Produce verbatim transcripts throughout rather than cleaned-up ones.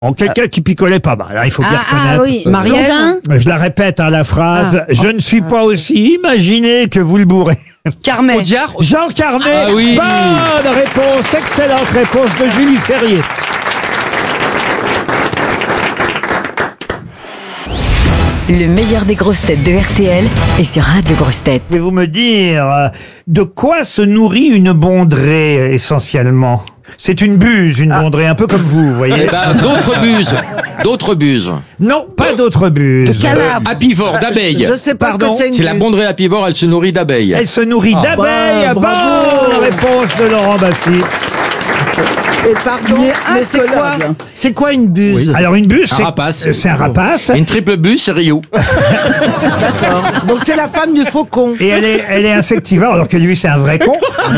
En quelqu'un qui picolait pas mal, hein, il faut bien Ah, reconnaître. ah oui, Marielle. Je la répète, hein, la phrase. Ah. Je ne suis pas aussi imaginé que vous le bourrez. Carmet. Audiard. Jean Carmet. Ah oui. Bonne réponse, excellente réponse de Julie Ferrier. Le meilleur des grosses têtes de R T L est sur Radio Grosses Têtes. Pouvez-vous me dire euh, de quoi se nourrit une bondrée euh, essentiellement? C'est une buse, une bondrée, un peu comme vous, vous voyez. Eh ben, d'autres buses. D'autres buses. Non, pas d'autres buses. Canard. Apivore, d'abeilles. Je sais pas Pardon. ce que c'est une C'est la buse. bondrée apivore, elle se nourrit d'abeilles. Elle se nourrit Ah. d'abeilles. Bah, bravo. Bonne réponse de Laurent Baffy. Et pardon, mais c'est quoi C'est quoi une buse? Alors une buse, Un c'est rapace. euh, c'est un rapace. Une triple buse, c'est Rio. Donc c'est la femme du faucon. Et elle est, elle est insectivore, alors que lui, c'est un vrai con.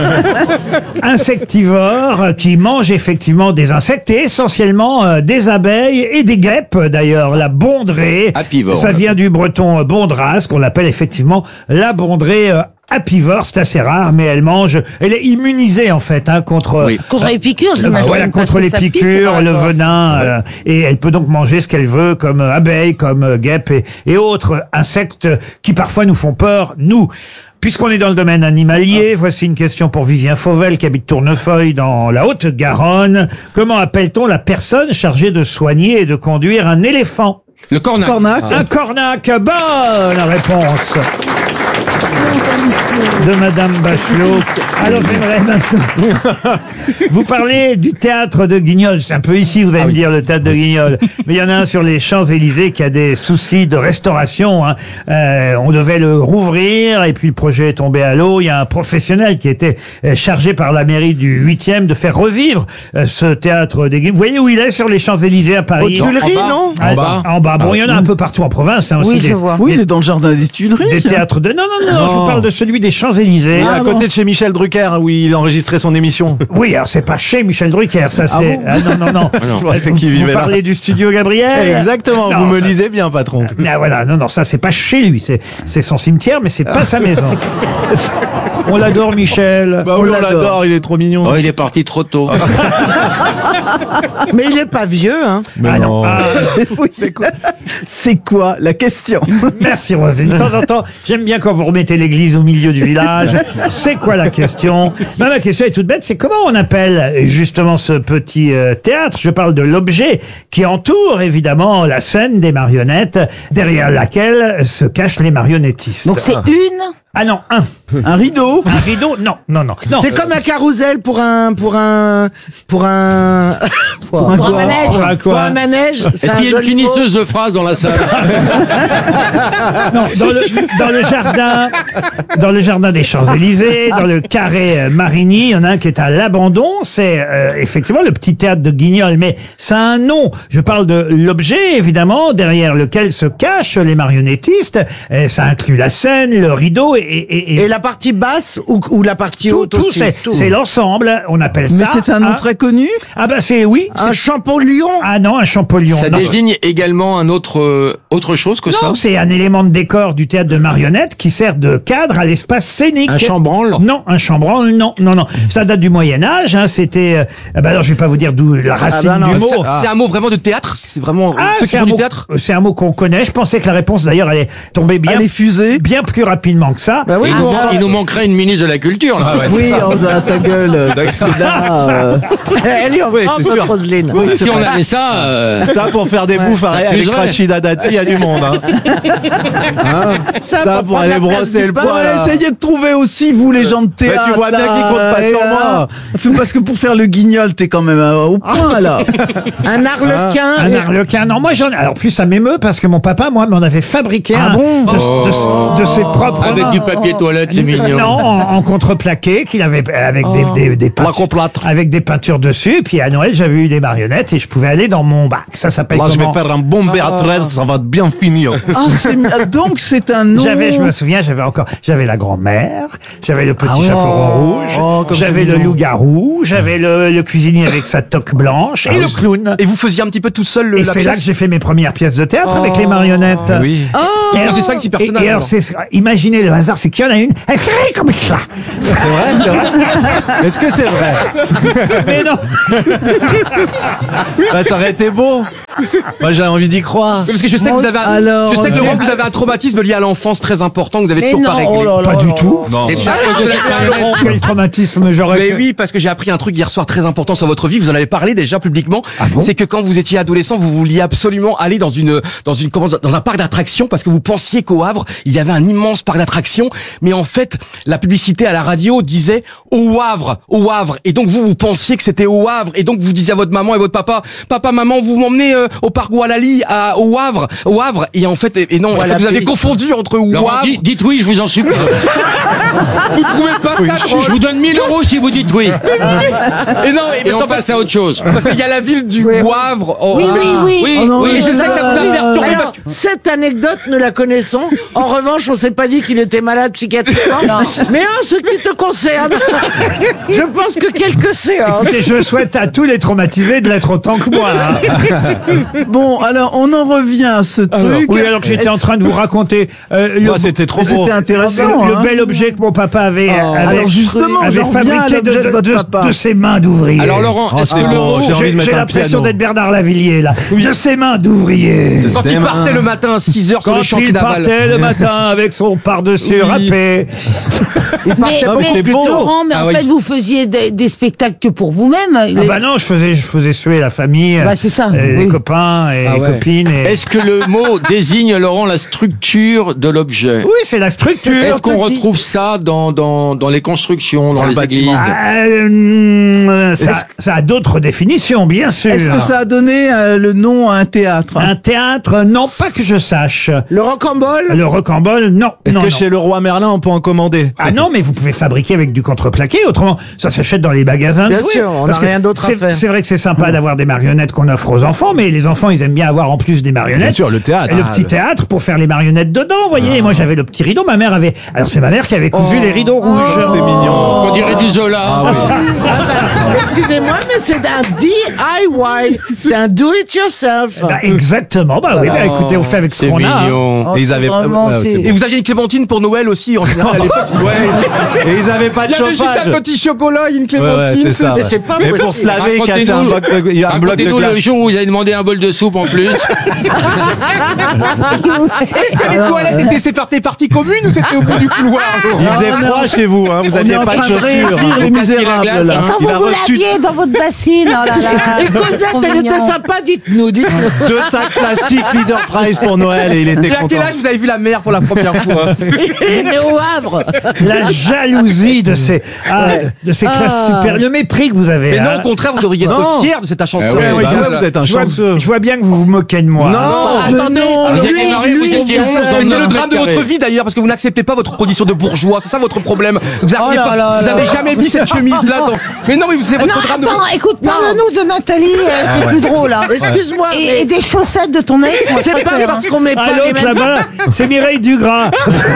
Insectivore, qui mange effectivement des insectes et essentiellement euh, des abeilles et des guêpes, d'ailleurs. La bondrée. Apivore. Ça vient du breton euh, bondras, qu'on appelle effectivement la bondrée euh, apivore. C'est assez rare, mais elle mange. Elle est immunisée, en fait, hein, contre. Oui. Contre les piqûres, Euh, j'imagine. voilà, parce contre que les ça pique, piqûres, par le rapport. venin, euh, et elle peut donc manger ce qu'elle veut, comme euh, abeilles, comme euh, guêpes et, et autres insectes qui parfois nous font peur, nous. Puisqu'on est dans le domaine animalier, voici une question pour Vivien Fauvel qui habite Tournefeuille dans la Haute-Garonne. Comment appelle-t-on la personne chargée de soigner et de conduire un éléphant? Le cornac. Un cornac. Bonne réponse de Madame Bachelot. Alors j'aimerais maintenant vous parler du théâtre de Guignol. C'est un peu ici, vous allez me dire, le théâtre de Guignol. Mais il y en a un sur les Champs-Élysées qui a des soucis de restauration. Hein. Euh, on devait le rouvrir et puis le projet est tombé à l'eau. Il y a un professionnel qui était euh, chargé par la mairie du huitième de faire revivre euh, ce théâtre de Guignol. Vous voyez où il est sur les Champs-Élysées à Paris? Aux Tuileries, En bas. non Ah, En bas. En bas. Bon, il y en a un peu partout en province. Hein, aussi Oui, des, je vois. Oui, des- il est dans le jardin des Tuileries. des théâtres de... Non, non, non, non, je vous parle de celui des Champs-Élysées. Ah, à non. côté de chez Michel Drucker, où il enregistrait son émission. Oui, alors c'est pas chez Michel Drucker, ça c'est... bon Ah, non, non, non. Je pensais vous, qu'il vous vivait là. parlez du studio Gabriel? Exactement, Non, vous me ça- lisez bien, patron. Ah, voilà, non, non, ça c'est pas chez lui, c'est c'est son cimetière, mais c'est pas sa maison. On l'adore, Michel. Bah oui, on l'adore, il est trop mignon. Oh, il est parti trop tôt. Mais il est pas vieux, hein. Mais Ah, non. non. Ah, Oui, c'est quoi C'est quoi la question? merci Roselyne. De temps en temps, j'aime bien quand vous remettez l'église au milieu du village. C'est quoi la question? Ben, la question est toute bête, c'est comment on appelle justement ce petit euh, théâtre? Je parle de l'objet qui entoure évidemment la scène des marionnettes, derrière laquelle se cachent les marionnettistes. Donc c'est une. Ah non, un. Un rideau? Un rideau? Non, non, non. non. C'est comme un carrousel pour un pour un pour un pour un un quoi manège. Pour un quoi Pour un manège. c'est Est-ce un qu'il y a une joli mot. finisseuse de phrases dans la salle? Non, dans le, dans le jardin, dans le jardin des Champs-Élysées, dans le carré euh, Marigny, il y en a un qui est à l'abandon. C'est euh, effectivement le petit théâtre de Guignol, mais ça a un nom. Je parle de l'objet, évidemment, derrière lequel se cachent les marionnettistes. Et ça inclut la scène, le rideau et, et, et- Et la partie basse ou, ou la partie tout, haute tout, aussi. c'est, tout. c'est l'ensemble. On appelle Mais ça. c'est un nom un- très connu? Ah bah c'est oui. Un c'est- Champollion. Ah non, un Champollion. Ça non. désigne également un autre, euh, autre chose que ça? Non, c'est un élément de décor du théâtre de marionnettes qui sert de cadre à l'espace scénique. Un chambranle? Non, un chambranle, non, non, non. Ça date du Moyen-Âge, hein, c'était... Euh, ah bah alors, je vais pas vous dire d'où la racine bah non, du c'est- mot. C'est un mot vraiment de théâtre? C'est vraiment Ah, ceux qui c'est font un du mot, théâtre? c'est un mot qu'on connaît. Je pensais que la réponse, d'ailleurs, allait tomber bien, Les fusées? bien plus rapidement que ça. Bah oui, il, nous, nous on- man- il nous manquerait une ministre de la culture, là. Oui, on a ta gueule. C'est là, euh, Elle est en Oui, c'est France, sûr. Roselyne. Si on avait ça, euh, Ça, pour faire des bouffes avec Plus vrai. Rachida Dati, il y a du monde. Hein. Hein Ça, Ça, pour pour prendre aller la place brosser du le pain. poids. Bon, là. essayez de trouver aussi, vous, les gens de théâtre. tu vois bien là, qu'ils comptent pas et, sur euh, moi. Parce que pour faire le guignol, t'es quand même euh, au point, là. Un arlequin. Un et- arlequin. Non, moi, j'en... Alors, plus ça m'émeut parce que mon papa, moi, m'en avait fabriqué Ah un bon de, de- Oh. de ses propres avec mains. du papier toilette, c'est mignon. Non, en, en contreplaqué, qu'il avait avec des, des, des peintures, Placo-plâtre. avec des peintures dessus. Et puis à Noël, j'avais eu des marionnettes et je pouvais aller dans mon bac. Ça s'appelle Là, je vais comment? faire un bon Béatrice, ça va bien finir. Ah, c'est mi- ah, donc c'est un nom. J'avais, je me souviens, j'avais encore, j'avais la grand-mère, j'avais le petit Ah ouais. chaperon rouge, Oh, comme j'avais c'est le mignon. loup-garou, j'avais le, le cuisinier avec sa toque blanche et le clown. Et vous faisiez un petit peu tout seul le, Et la c'est là que pièce? j'ai fait mes premières pièces de théâtre avec les marionnettes. Oui. Et alors- C'est cinq, six et- personnages. Et, alors, alors. c'est, imaginez le hasard. bizarre, c'est qu'il y en a une, elle crie comme ça. C'est vrai, c'est vrai. Est-ce que c'est vrai? Mais non. Bah, ça aurait été beau. Moi, j'ai envie d'y croire. Parce que je sais que vous avez un, Alors, je sais que on Laurent, dit- vous avez un traumatisme lié à l'enfance très important que vous avez Mais toujours non, pas réglé. oh là là Pas là du là. tout. Non. C'est pas à cause de cette marionnette. Quel traumatisme j'aurais Mais que- oui, parce que j'ai appris un truc hier soir très important sur votre vie. Vous en avez parlé déjà publiquement. Ah bon C'est que quand vous étiez adolescent, vous vouliez absolument aller dans une, dans une, comment, dans un parc d'attractions parce que vous pensiez qu'au Havre, il y avait un immense parc d'attractions. Mais en fait, la publicité à la radio disait au Havre, au Havre. Et donc vous, vous pensiez que c'était au Havre. Et donc vous disiez à votre maman et votre papa, papa, maman, vous m'emmenez euh, au parc Walali, à, au Havre, au Havre. Et en fait, et, et non, en fait, vous avez confondu entre Laurent, Wavre. dites, dites oui, je vous en supplie. Vous trouvez pas ça Je, drôle je vous donne mille euros si vous dites oui. Et non, et, Et parce on qu'en passe fait- à autre chose. parce qu'il y a la ville du Wavre. Oh, Oui, mais- oui, oui. Oui, Oh non, oui. Et je sais que ça vous a perturbé Alors, parce que... cette anecdote, nous la connaissons. En revanche, on s'est pas dit qu'il était malade psychiatriquement. Mais en ce qui te concerne, je pense que quelques séances. Écoutez, je souhaite à tous les traumatisés de l'être autant que moi. hein. Bon, alors on en revient à ce truc. Oui, alors que j'étais en train de vous raconter euh, le, Moi, c'était trop Mais beau. C'était intéressant. le- le hein. bel objet que mon papa avait, avait, Alors justement, avait j'en reviens à fabriqué de, l'objet de de, votre de- papa. de ses mains d'ouvrier. Alors Laurent, Oh, est-ce que c'est l'euro... beau, j'ai envie J'ai de mettre j'ai un l'impression piano. d'être Bernard Lavillier, là. De ses mains d'ouvrier. Quand C'est il marrant. partait le matin à six heures sur Quand le chantier il naval. partait le matin avec son par-dessus râpé. Mais, Non, mais c'est beau. Laurent, mais Ah en oui. fait, vous faisiez des, des spectacles que pour vous-même. Ah bah non, je faisais, je faisais suer la famille, Bah, c'est ça, euh, les oui. copains et Ah les ouais. copines. Et... Est-ce que le mot désigne, Laurent, la structure de l'objet? Oui, c'est la structure. Est-ce qu'on retrouve ça dans, dans, dans les constructions, dans Dans le les bâtiment. églises? Ah, euh, ça, ça a d'autres définitions, bien sûr. Est-ce que ça a donné euh, le nom à un théâtre? Un théâtre, non, pas que je sache. Le rocambole. Le rocambole, non. Est-ce non, que non. chez le roi Merlin, on peut en commander? Ah non, mais vous pouvez fabriquer avec du contreplaqué. Autrement, ça s'achète dans les magasins. de Bien jouets. sûr, on Parce n'a que rien d'autre à c'est- faire. C'est vrai que c'est sympa d'avoir des marionnettes qu'on offre aux enfants, mais les enfants, ils aiment bien avoir en plus des marionnettes. Bien sûr, le théâtre. Et le Ah, petit le- théâtre pour faire les marionnettes dedans, vous voyez. Et moi, j'avais le petit rideau. Ma mère avait. Alors, c'est ma mère qui avait cousu les rideaux rouges. C'est mignon. On dirait du Zola. Ah oui. Excusez-moi, mais c'est un D I Y. C'est un do it yourself. Bah, exactement. Bah oui, bah, écoutez, on fait avec ce C'est qu'on a. hein. mignon. Et ils avaient vraiment, ouais, c'est- c'est Et vous aviez une clémentine pour Noël aussi, en général, à l'époque. beau. Ouais. Et ils avaient pas Il de y avait juste chauffage. un petit chocolat et une Ouais, clémentine. ouais, c'est ça. Mais ouais. c'est pas Et possible. pour se laver, Racontez-nous- casser un bloc de, il y a un bloc de Racontez-nous le glace. jour où vous avez demandé un bol de soupe en plus. Est-ce que les toilettes étaient séparées parties communes ou c'était au bout du couloir, Laurent Il faisait Ah, on est froid en- chez vous, hein. Vous On est aviez en pas de train de chaussures. réécrire les Vous cassiez la misérables, glace, là. hein. Quand Il a vous vous reçu laviez dans votre bassine, oh là là. Et Cosette, Trop elle était mignon. sympa, dites-nous, dites-nous. deux sacs plastiques Leader Price pour Noël et il était Et à quel content. âge vous avez vu la mer pour la première fois? Mais au Havre. La jalousie de ces, ah, de, de ces classes Ah. supérieures. Le mépris que vous avez. Mais non, hein. au contraire, vous devriez être Non. fier de cette chanson. Ah ouais, Ouais, bah, ouais, vous êtes un je, vois, chanceux. je vois bien que vous vous moquez de moi. Non, Attendez, non, Vous lui, étiez marié, vous lui, étiez il onze fait- dans C'est notre le drame de carré. votre vie d'ailleurs, parce que vous n'acceptez pas votre condition de bourgeois. C'est ça votre problème. Vous n'avez Oh là là là. jamais mis cette chemise-là. Dans... Mais non, mais c'est Non, votre drame de. attends, écoute, parle-nous de Nathalie, euh, c'est plus drôle. Hein. Excuse-moi, Et, mais et des chaussettes de ton ex, moi, je c'est pas préfère, hein. parce qu'on met Ah, pas les l'autre mêmes... là-bas, c'est Mireille Dugras.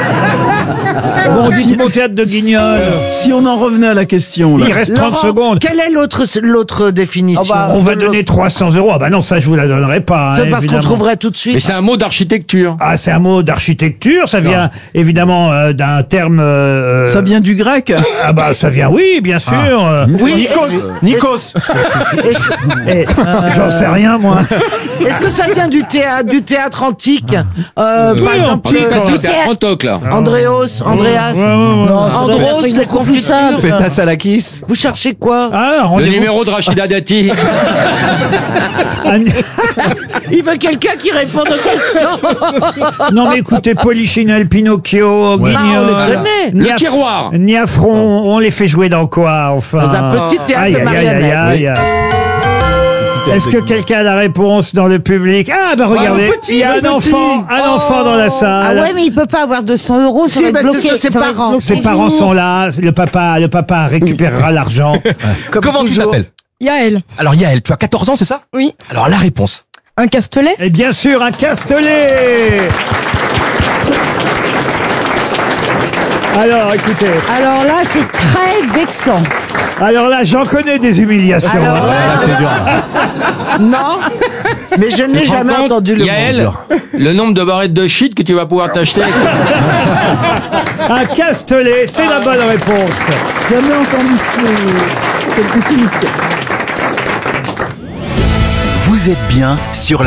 Bon, dites mon théâtre de Guignol. Si on en revenait à la question, là. Il reste trente Laurent, secondes. Quelle est l'autre l'autre définition? Ah bah, On va donner trois cents euros. Ah bah non, ça je vous la donnerai pas. C'est hein, parce qu'on évidemment. trouverait tout de Mais suite. c'est un mot d'architecture. Ah, c'est un mot d'architecture. Ça vient évidemment euh, d'un terme. euh, Ça vient du grec? Ah bah ça vient, oui, bien sûr. euh, Oui, Nikos, Nikos. et- J'en sais rien moi. Est-ce que ça vient du théâtre, du théâtre antique euh, Oui, Par exemple, antique, euh, C'est un théâtre antoc, là. Andréos, Andreas, Ouais, ouais, ouais. Andros, les confitures. Pétasse à la kiss. Vous cherchez quoi? Ah, Le rendez-vous. numéro de Rachida Dati. Ah, Il veut quelqu'un qui réponde aux questions. non mais écoutez, Polichinelle, Pinocchio, Guignol, Ah, on les connaît. Le Niaf- tiroir. Niafron, on les fait jouer dans quoi enfin? Dans un petit théâtre Aïe, de aïe, aïe, marionnettes. aïe, aïe. Est-ce que quelqu'un a la réponse dans le public? Ah bah regardez, petit, il y a le un petit. enfant, un enfant dans la Ah salle. ouais, mais il peut pas avoir deux cents euros, ça Si, va bah, être c'est bloqué. ça, ses ça va parents. être bloqué. Ses parents sont là, le papa, le papa récupérera l'argent. Comment tu t'appelles? Yael. Alors Yael, tu as quatorze ans, c'est ça? Oui. Alors la réponse. Un castelet. Et bien sûr, un castelet. Alors, écoutez, Alors là, c'est très vexant. Alors là, j'en connais des humiliations. Alors hein. là, c'est dur. non, mais je n'ai Tu te rends jamais compte, entendu le Yael, mot. le nombre de barrettes de shit que tu vas pouvoir t'acheter. avec- Un castelet, c'est la bonne réponse. Jamais entendu ce- cette petite histoire. Vous êtes bien sur la